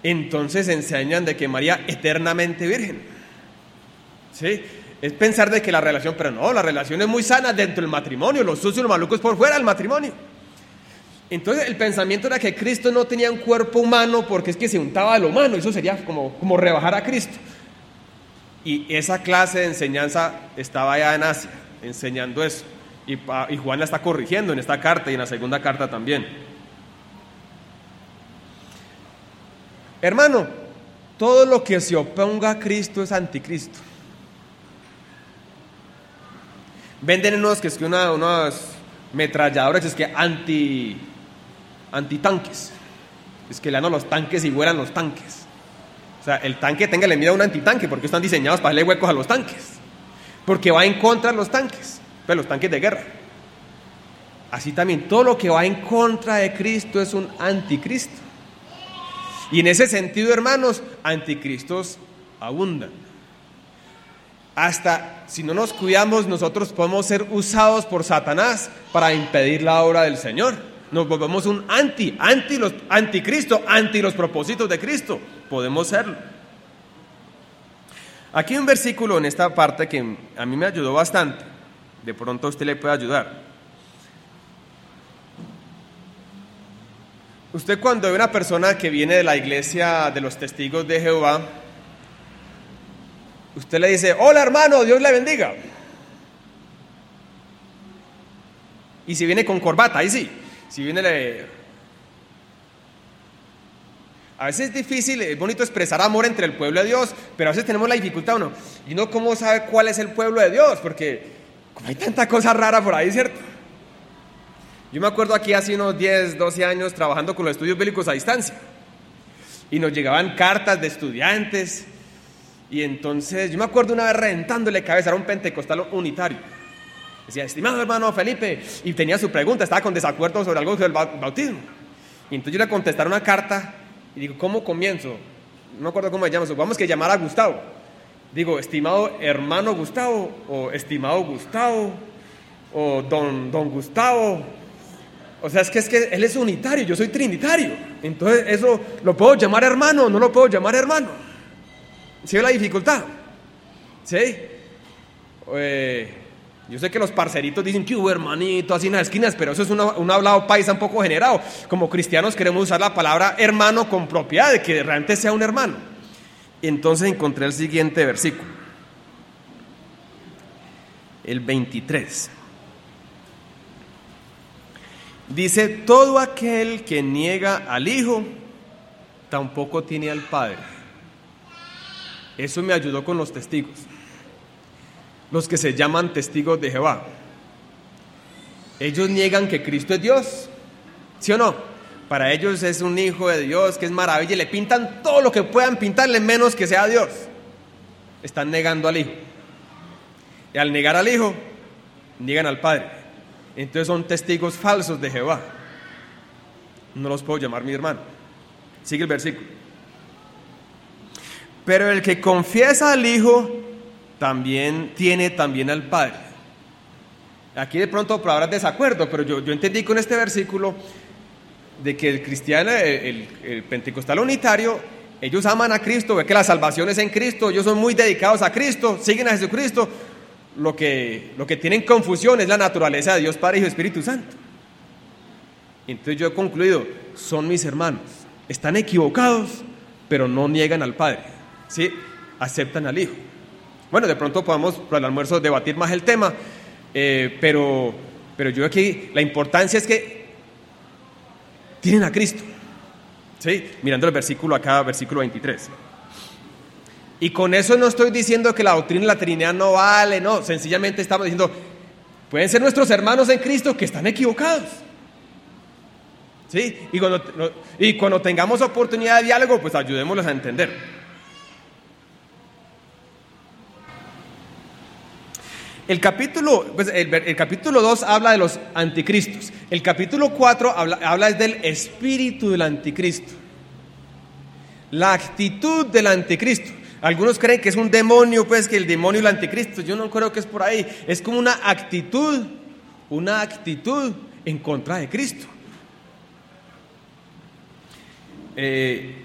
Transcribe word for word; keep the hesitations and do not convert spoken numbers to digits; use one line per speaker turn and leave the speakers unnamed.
entonces enseñan de que María eternamente virgen. ¿Sí? Es pensar de que la relación, pero no, la relación es muy sana dentro del matrimonio, los sucios y los malucos por fuera del matrimonio. Entonces el pensamiento era que Cristo no tenía un cuerpo humano porque es que se untaba de lo humano, eso sería como, como rebajar a Cristo. Y esa clase de enseñanza estaba allá en Asia, enseñando eso. Y, y Juan la está corrigiendo en esta carta y en la segunda carta también. Hermano, todo lo que se oponga a Cristo es anticristo. Venden unos que es que una, unos metralladores, es que anti, antitanques. Es que le dan a los tanques y vuelan los tanques. O sea, el tanque tenga le mira un antitanque, porque están diseñados para darle huecos a los tanques. Porque va en contra de los tanques, pues los tanques de guerra. Así también, todo lo que va en contra de Cristo es un anticristo. Y en ese sentido, hermanos, anticristos abundan. Hasta si no nos cuidamos, nosotros podemos ser usados por Satanás para impedir la obra del Señor. Nos volvemos un anti, anti los, anticristo, anti los propósitos de Cristo. Podemos serlo. Aquí hay un versículo en esta parte que a mí me ayudó bastante. De pronto a usted le puede ayudar. Usted cuando ve una persona que viene de la iglesia de los testigos de Jehová, usted le dice, hola hermano, Dios le bendiga. Y si viene con corbata, ahí sí. Si viene le... A veces es difícil, es bonito expresar amor entre el pueblo de Dios, pero a veces tenemos la dificultad, uno, y uno cómo sabe cuál es el pueblo de Dios, porque como hay tanta cosa rara por ahí, ¿cierto? Yo me acuerdo aquí hace unos diez, doce años trabajando con los estudios bíblicos a distancia, y nos llegaban cartas de estudiantes, y entonces yo me acuerdo una vez reventándole cabeza, era un pentecostal unitario. Decía, estimado hermano Felipe, y tenía su pregunta, estaba con desacuerdo sobre algo del bautismo. Y entonces yo le contesté una carta y digo, ¿cómo comienzo? No me acuerdo cómo me llamo, vamos que llamar a Gustavo. Digo, estimado hermano Gustavo, o estimado Gustavo, o don, don Gustavo. O sea, es que, es que él es unitario, yo soy trinitario. Entonces eso, ¿lo puedo llamar hermano o no lo puedo llamar hermano? ¿Sí ve la dificultad? ¿Sí? Eh, yo sé que los parceritos dicen que hubo hermanito, así en las esquinas, pero eso es una, un hablado paisa un poco generado. Como cristianos queremos usar la palabra hermano con propiedad, de que realmente sea un hermano. Entonces encontré el siguiente versículo, el veintitrés. Dice, todo aquel que niega al Hijo, tampoco tiene al Padre. Eso me ayudó con los testigos, los que se llaman testigos de Jehová. Ellos niegan que Cristo es Dios, ¿sí o no? Para ellos es un hijo de Dios, que es maravilla, y le pintan todo lo que puedan pintarle menos que sea Dios. Están negando al Hijo. Y al negar al Hijo, niegan al Padre. Entonces son testigos falsos de Jehová. No los puedo llamar mi hermano. Sigue el versículo. Pero el que confiesa al Hijo también tiene también al Padre. Aquí de pronto por haber desacuerdo, pero yo, yo entendí con este versículo de que el cristiano, el, el, el pentecostal unitario, ellos aman a Cristo, ve que la salvación es en Cristo, ellos son muy dedicados a Cristo, siguen a Jesucristo. Lo que, lo que tienen confusión es la naturaleza de Dios Padre, Hijo y Espíritu Santo. Entonces yo he concluido, son mis hermanos, están equivocados, pero no niegan al Padre, ¿sí? Aceptan al Hijo. Bueno, de pronto podamos para el almuerzo debatir más el tema, eh, pero, pero yo aquí la importancia es que tienen a Cristo, ¿sí? Mirando el versículo acá, versículo veintitrés. Y con eso no estoy diciendo que la doctrina de la Trinidad no vale, no, sencillamente estamos diciendo, pueden ser nuestros hermanos en Cristo que están equivocados, ¿sí? Y cuando, y cuando tengamos oportunidad de diálogo, pues ayudémoslos a entender. El capítulo, pues el, el capítulo dos habla de los anticristos, el capítulo cuatro habla, habla del espíritu del anticristo, la actitud del anticristo. Algunos creen que es un demonio, pues que el demonio y el anticristo, yo no creo que es por ahí, es como una actitud, una actitud en contra de Cristo. Eh,